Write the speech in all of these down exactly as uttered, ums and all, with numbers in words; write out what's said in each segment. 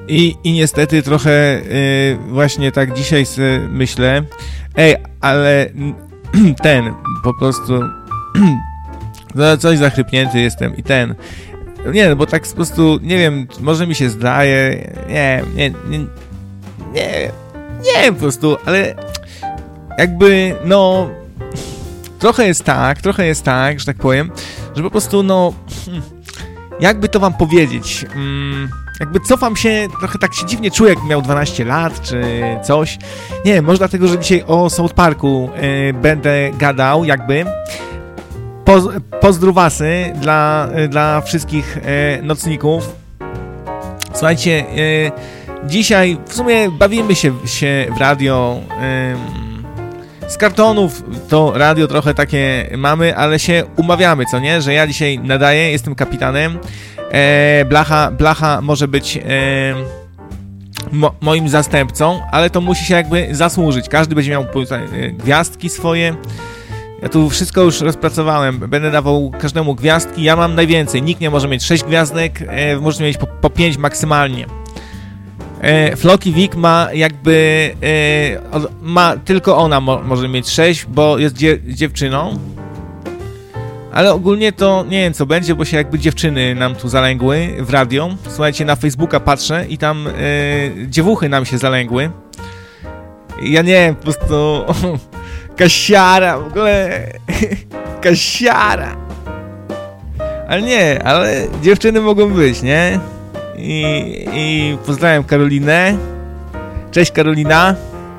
I, i niestety trochę yy, właśnie tak dzisiaj sobie myślę, ej, ale ten, po prostu coś zachrypnięty jestem i ten, nie, no bo tak po prostu, nie wiem, może mi się zdaje, nie, nie, nie, nie, nie po prostu, ale jakby, no, trochę jest tak, trochę jest tak, że tak powiem, że po prostu, no, jakby to wam powiedzieć, mm, jakby cofam się, trochę tak się dziwnie czuję, jak miał dwanaście lat, czy coś. Nie wiem, może dlatego, że dzisiaj o South Parku y, będę gadał, jakby. Poz, pozdrówasy dla, y, dla wszystkich y, nocników. Słuchajcie, y, dzisiaj w sumie bawimy się, się w radio. Y, z kartonów to radio trochę takie mamy, ale się umawiamy, co nie? Że ja dzisiaj nadaję, jestem kapitanem. E, Blacha, Blacha może być e, mo, moim zastępcą, ale to musi się jakby zasłużyć. Każdy będzie miał e, gwiazdki swoje. Ja tu wszystko już rozpracowałem. Będę dawał każdemu gwiazdki. Ja mam najwięcej. Nikt nie może mieć sześć gwiazdek. E, możecie mieć po, po pięć maksymalnie. E, Floki Vic ma jakby e, ma tylko ona mo, może mieć sześć, bo jest dzie, dziewczyną. Ale ogólnie to nie wiem co będzie, bo się jakby dziewczyny nam tu zalęgły w radio. Słuchajcie, na Facebooka patrzę i tam yy, dziewuchy nam się zalęgły. Ja nie wiem, po prostu kasiara, w ogóle kasiara. Ale nie, ale dziewczyny mogą być, nie? I, i pozdrawiam Karolinę. Cześć Karolina.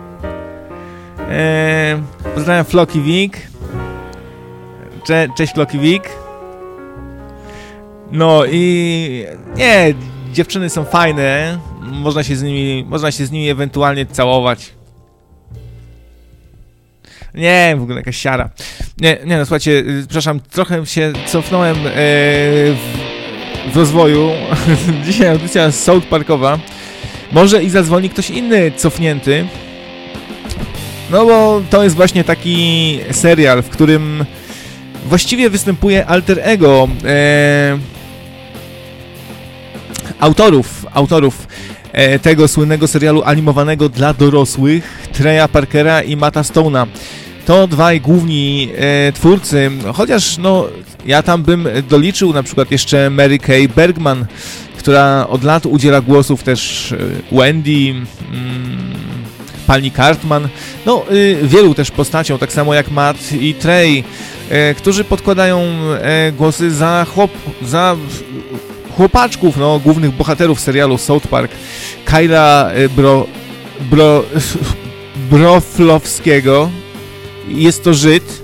Yy, pozdrawiam Floki Vic. Cze- Cześć Floki Vic. No i nie, dziewczyny są fajne. Można się z nimi, można się z nimi ewentualnie całować. Nie, w ogóle jakaś siara. Nie, nie no słuchajcie, przepraszam, trochę się cofnąłem e, w, w rozwoju. Dzisiaj audycja South Parkowa. Może i zadzwoni ktoś inny cofnięty. No bo to jest właśnie taki serial, w którym właściwie występuje alter ego e, autorów, autorów e, tego słynnego serialu animowanego dla dorosłych, Treya Parkera i Matta Stone'a. To dwaj główni e, twórcy, chociaż no ja tam bym doliczył na przykład jeszcze Mary Kay Bergman, która od lat udziela głosów też Wendy, mm, pani Cartman, no y, wielu też postaciom, tak samo jak Matt i Trey, y, którzy podkładają y, głosy za, chłop, za chłopaczków, no, głównych bohaterów serialu South Park, Kyla y, Bro, Bro, Broflovskiego. Jest to Żyd.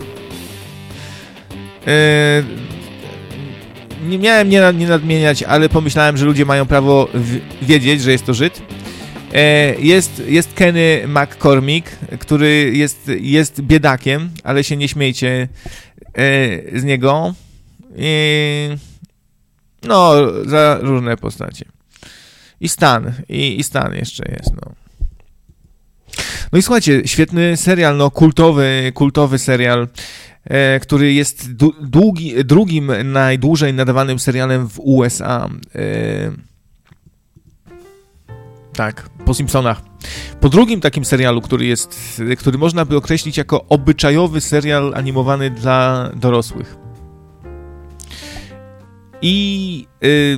Y, nie miałem nie, nie nadmieniać, ale pomyślałem, że ludzie mają prawo w, wiedzieć, że jest to Żyd. Jest, jest Kenny McCormick, który jest, jest biedakiem, ale się nie śmiejcie z niego. I, no, za różne postacie. I Stan, i, i Stan jeszcze jest, no. No i słuchajcie, świetny serial, no kultowy, kultowy serial, e, który jest długi, drugim najdłużej nadawanym serialem w U S A. E, Tak, po Simpsonach. Po drugim takim serialu, który jest, który można by określić jako obyczajowy serial animowany dla dorosłych. I y,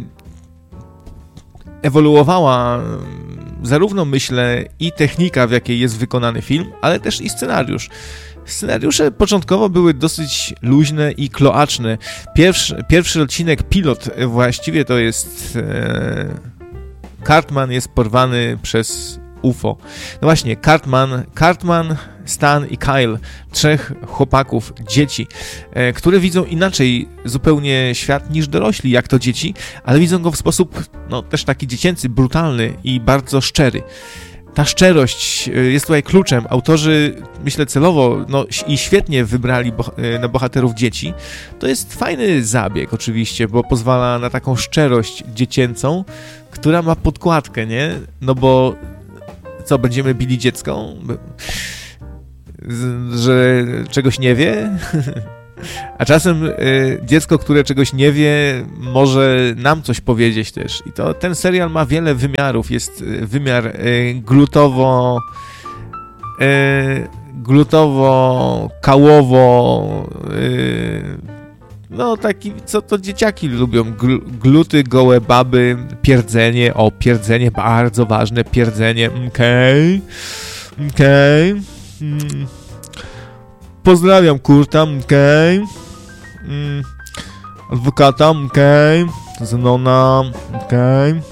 ewoluowała zarówno, myślę, i technika, w jakiej jest wykonany film, ale też i scenariusz. Scenariusze początkowo były dosyć luźne i kloaczne. Pierwszy, pierwszy odcinek, pilot, właściwie to jest... E, Cartman jest porwany przez U F O. No właśnie, Cartman, Cartman, Stan i Kyle, trzech chłopaków, dzieci, e, które widzą inaczej zupełnie świat niż dorośli, jak to dzieci, ale widzą go w sposób, no, też taki dziecięcy, brutalny i bardzo szczery. Ta szczerość jest tutaj kluczem. Autorzy, myślę, celowo no, i świetnie wybrali boh- na bohaterów dzieci. To jest fajny zabieg oczywiście, bo pozwala na taką szczerość dziecięcą, która ma podkładkę, nie? No bo co, będziemy bili dziecko? Z, że czegoś nie wie? A czasem y, dziecko, które czegoś nie wie, może nam coś powiedzieć też. I to ten serial ma wiele wymiarów. Jest y, wymiar y, glutowo... Y, glutowo, kałowo... Y, no taki, co to dzieciaki lubią. Gl, gluty, gołe baby, pierdzenie. O, pierdzenie, bardzo ważne. Pierdzenie, okej. Okay. Okej. Okay. Hmm. Pozdrawiam Kurta, okej. Okay. Mm. Adwokata, okej. Okay. Zenona, okej. Okay.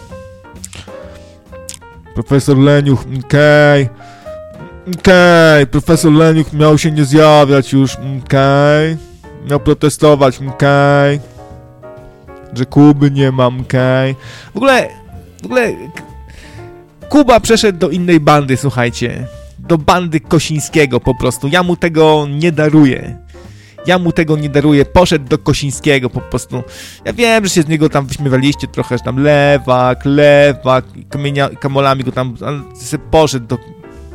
Profesor Leniuch, okej. Okay. Okej, okay. Profesor Leniuch miał się nie zjawiać już, okej. Okay. Miał protestować, okej. Okay. Że Kuby nie mam, okej. Okay. W ogóle, w ogóle Kuba przeszedł do innej bandy, słuchajcie. Do bandy Kosińskiego po prostu. Ja mu tego nie daruję. Ja mu tego nie daruję. Poszedł do Kosińskiego po prostu. Ja wiem, że się z niego tam wyśmiewaliście trochę, że tam lewak, lewak, kamienia, kamolami go tam, ale se poszedł do...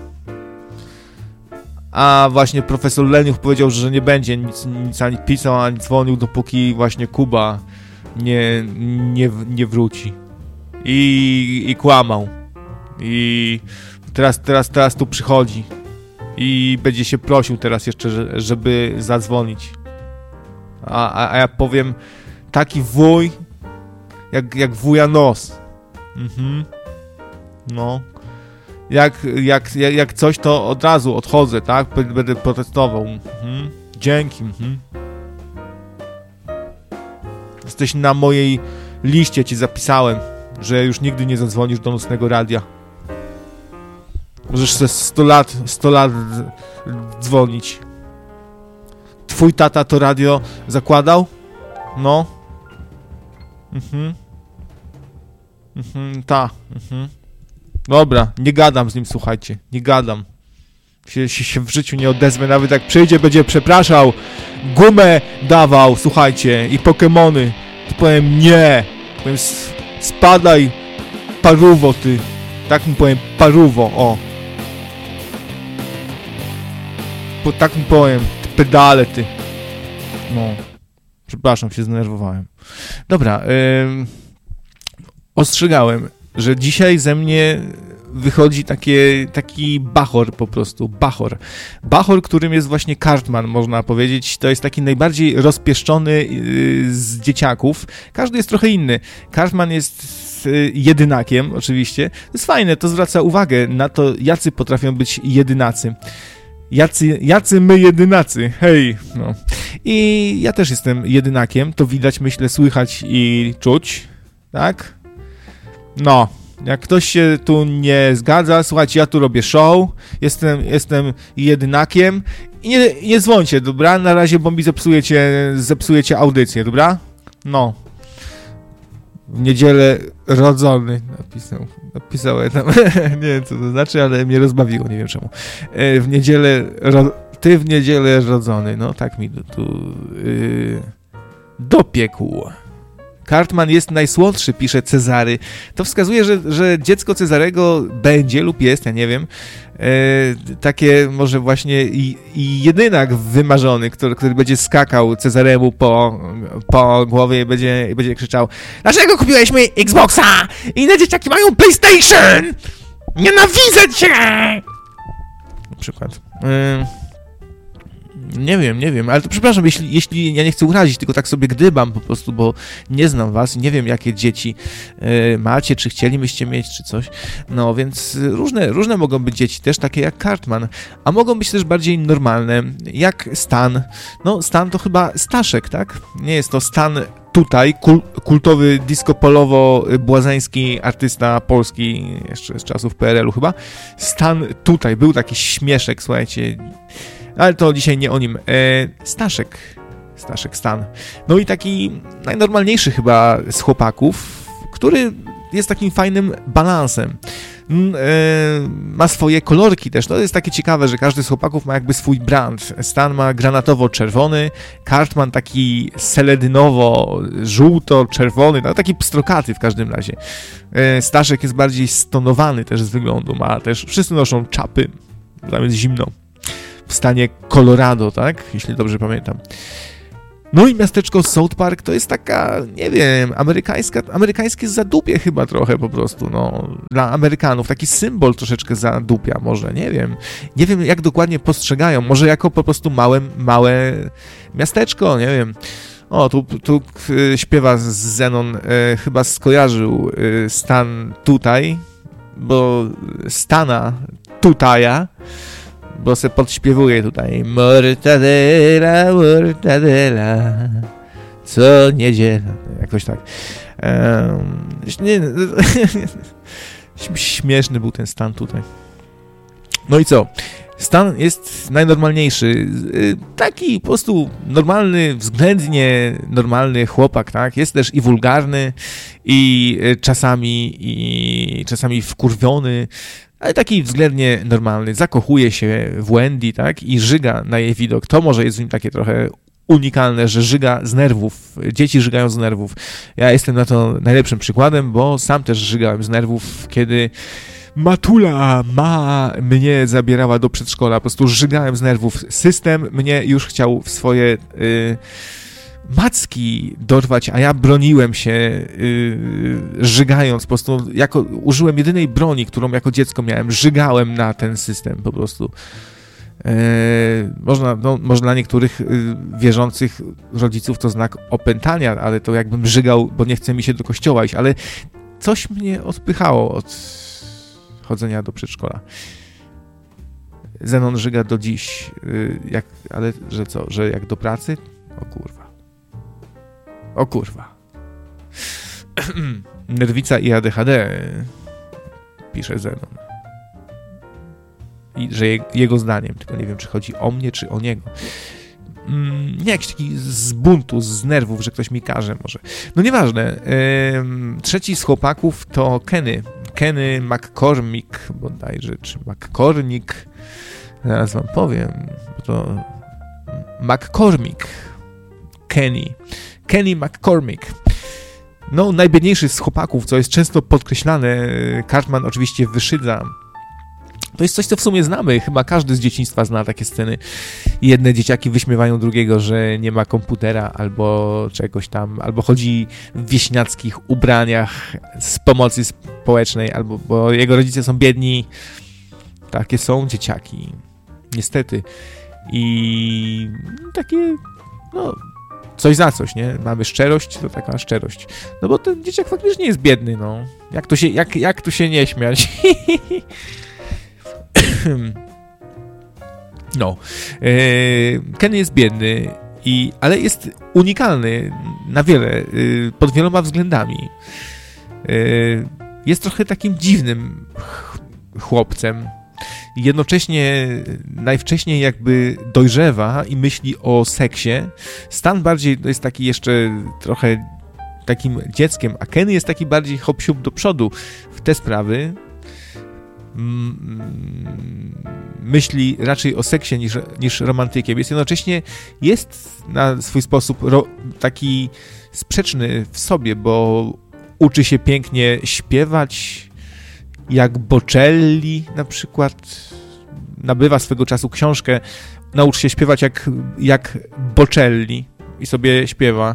A właśnie profesor Leniuch powiedział, że nie będzie nic, nic ani pisał, ani dzwonił, dopóki właśnie Kuba nie, nie, nie wróci. I, i kłamał. I teraz, teraz, teraz tu przychodzi. I będzie się prosił teraz jeszcze, żeby zadzwonić. A, a, a ja powiem, taki wuj, jak, jak wuja nos. Mhm. No. Jak, jak, jak, jak coś, to od razu odchodzę, tak? Będę protestował. Mhm. Dzięki. Mhm. Jesteś na mojej liście, ci zapisałem, że już nigdy nie zadzwonisz do nocnego radia. Możesz ze sto lat, sto lat dzwonić. Twój tata to radio zakładał? No. Mhm. Mhm, ta. Mhm. Dobra, nie gadam z nim, słuchajcie. Nie gadam. Się, się, się w życiu nie odezwę, nawet jak przyjdzie, będzie przepraszał, gumę dawał, słuchajcie, i Pokemony. To powiem nie. Powiem spadaj, paruwo ty. Tak mu powiem, paruwo, o. Bo tak mu powiem, ty pedale ty. No. Przepraszam, się zdenerwowałem. Dobra, ym, ostrzegałem, że dzisiaj ze mnie wychodzi takie, taki bachor po prostu, bachor. Bachor, którym jest właśnie Cartman, można powiedzieć. To jest taki najbardziej rozpieszczony yy, z dzieciaków. Każdy jest trochę inny. Cartman jest yy, jedynakiem, oczywiście. To jest fajne, to zwraca uwagę na to, jacy potrafią być jedynacy. Jacy, jacy my jedynacy, hej, no. I ja też jestem jedynakiem, to widać, myślę, słychać i czuć, tak? No, jak ktoś się tu nie zgadza, słuchajcie, ja tu robię show, jestem, jestem jedynakiem i nie, nie dzwońcie, dobra? Na razie, bo mi zepsujecie, zepsujecie audycję, dobra? No. W niedzielę rodzony, napisał, napisałem tam, nie wiem co to znaczy, ale mnie rozbawiło, nie wiem czemu. W niedzielę, ro, ty w niedzielę rodzony, no tak mi tu, tu yy, dopiekł. Cartman jest najsłodszy, pisze Cezary. To wskazuje, że, że dziecko Cezarego będzie lub jest, ja nie wiem, e, takie może właśnie i, i jedynak wymarzony, który, który będzie skakał Cezaremu po, po głowie i będzie, i będzie krzyczał: dlaczego kupiłeś mi Xboxa? Inne dzieciaki mają PlayStation! Nienawidzę cię! Na przykład. E, Nie wiem, nie wiem, ale to przepraszam, jeśli, jeśli ja nie chcę urazić, tylko tak sobie gdybam po prostu, bo nie znam was i nie wiem, jakie dzieci y, macie, czy chcielibyście mieć, czy coś. No, więc różne, różne mogą być dzieci też, takie jak Cartman, a mogą być też bardziej normalne, jak Stan. No, Stan to chyba Staszek, tak? Nie jest to Stan tutaj, kul, kultowy disco-polowo-błazeński artysta polski, jeszcze z czasów P R L u chyba. Stan tutaj, był taki śmieszek, słuchajcie. Ale to dzisiaj nie o nim. E, Staszek. Staszek Stan. No i taki najnormalniejszy chyba z chłopaków, który jest takim fajnym balansem. E, ma swoje kolorki też. To jest takie ciekawe, że każdy z chłopaków ma jakby swój brand. Stan ma granatowo-czerwony, Cartman taki seledynowo-żółto-czerwony, no taki pstrokaty w każdym razie. E, Staszek jest bardziej stonowany też z wyglądu, ma też, wszyscy noszą czapy, tam jest zimno. W stanie Colorado, tak? Jeśli dobrze pamiętam. No i miasteczko South Park to jest taka, nie wiem, amerykańska, amerykańskie zadupie chyba trochę po prostu, no, dla Amerykanów, taki symbol troszeczkę zadupia może, nie wiem, nie wiem jak dokładnie postrzegają, może jako po prostu małe, małe miasteczko, nie wiem. O, tu, tu śpiewa Zenon, e, chyba skojarzył e, stan tutaj, bo stana tutaja, bo se podśpiewuje tutaj mortadela, mortadela, co niedziela, jakoś tak. Um, nie, śmieszny był ten stan tutaj. No i co? Stan jest najnormalniejszy, taki po prostu normalny, względnie normalny chłopak, tak? Jest też i wulgarny, i czasami, i czasami wkurwiony, ale taki względnie normalny. Zakochuje się w Wendy, tak? I żyga na jej widok. To może jest w nim takie trochę unikalne, że żyga z nerwów. Dzieci żygają z nerwów. Ja jestem na to najlepszym przykładem, bo sam też żygałem z nerwów, kiedy matula ma mnie zabierała do przedszkola. Po prostu żygałem z nerwów. System mnie już chciał w swoje y, macki dorwać, a ja broniłem się y, żygając. Po prostu jako, użyłem jedynej broni, którą jako dziecko miałem. Żygałem na ten system po prostu. E, można, no, może dla niektórych y, wierzących rodziców to znak opętania, ale to jakbym żygał, bo nie chce mi się do kościoła iść, ale coś mnie odpychało od chodzenia do przedszkola. Zenon żyga do dziś, y, jak, ale że co, że jak do pracy? O kurwa. O kurwa. Nerwica i A D H D, pisze Zenon. I że je, jego zdaniem, tylko nie wiem, czy chodzi o mnie, czy o niego. Mm, nie, jakiś taki z buntu, z nerwów, że ktoś mi każe może. No nieważne. Ym, trzeci z chłopaków to Kenny. Kenny McCormick, bodajże, czy McCormick. Zaraz wam powiem, bo to McCormick. Kenny. Kenny McCormick. No, najbiedniejszy z chłopaków, co jest często podkreślane. Cartman oczywiście wyszydza. To jest coś, co w sumie znamy. Chyba każdy z dzieciństwa zna takie sceny. Jedne dzieciaki wyśmiewają drugiego, że nie ma komputera albo czegoś tam, albo chodzi w wieśniackich ubraniach z pomocy społecznej, albo bo jego rodzice są biedni. Takie są dzieciaki. Niestety. I takie, no, coś za coś, nie? Mamy szczerość, to taka szczerość. No bo ten dzieciak faktycznie jest biedny, no. Jak tu się, jak, jak tu się nie śmiać? No. Ken jest biedny, i, ale jest unikalny na wiele, pod wieloma względami. Jest trochę takim dziwnym chłopcem. Jednocześnie najwcześniej jakby dojrzewa i myśli o seksie. Stan bardziej jest taki jeszcze trochę takim dzieckiem, a Kenny jest taki bardziej hop-siup do przodu w te sprawy. Myśli raczej o seksie niż, niż romantykiem. Jest jednocześnie jest na swój sposób ro, taki sprzeczny w sobie, bo uczy się pięknie śpiewać, jak Bocelli na przykład. Nabywa swego czasu książkę Naucz się śpiewać jak, jak Bocelli i sobie śpiewa.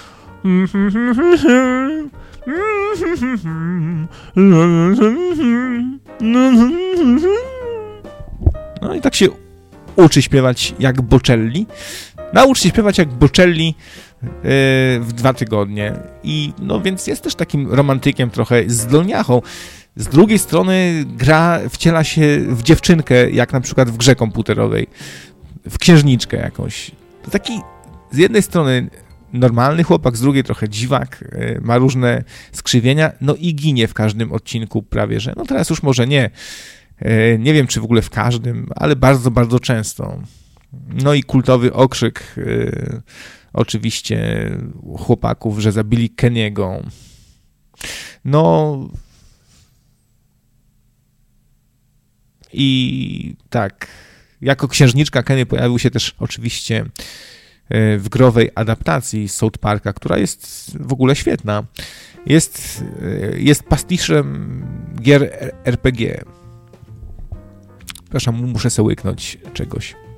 No i tak się uczy śpiewać jak Bocelli. Naucz się śpiewać jak Bocelli yy, w dwa tygodnie. I no więc jest też takim romantykiem trochę, zdolniachą. Z drugiej strony gra, wciela się w dziewczynkę, jak na przykład w grze komputerowej. W księżniczkę jakąś. To taki z jednej strony normalny chłopak, z drugiej trochę dziwak, yy, ma różne skrzywienia, no i ginie w każdym odcinku prawie, że no teraz już może nie. Yy, nie wiem, czy w ogóle w każdym, ale bardzo, bardzo często. No i kultowy okrzyk yy, oczywiście chłopaków, że zabili Kenny'ego. No i tak, jako księżniczka Kenny pojawił się też oczywiście w growej adaptacji South Parka, która jest w ogóle świetna. Jest, jest pastiszem gier R P G. Przepraszam, muszę sobie łyknąć czegoś.